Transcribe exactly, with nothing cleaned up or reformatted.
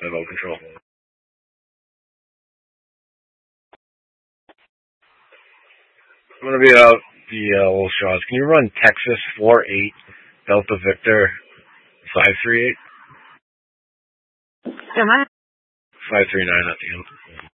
Level control. I'm going to be out the uh, little shots. Can you run Texas four eight Delta Victor five three eight? Am I? five three nine at the end.